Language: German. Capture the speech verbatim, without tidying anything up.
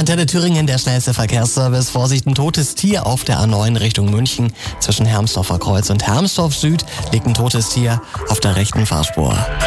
Antenne Thüringen, der schnellste Verkehrsservice. Vorsicht, ein totes Tier auf der A neun Richtung München. Zwischen Hermsdorfer Kreuz und Hermsdorf Süd liegt ein totes Tier auf der rechten Fahrspur.